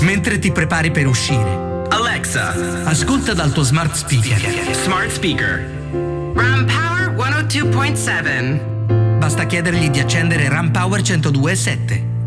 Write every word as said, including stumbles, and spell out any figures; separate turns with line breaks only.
Mentre ti prepari per uscire,
Alexa,
ascolta dal tuo smart speaker.
Smart speaker.
Ram Power centodue point sette.
Basta chiedergli di accendere Ram Power centodue e sette.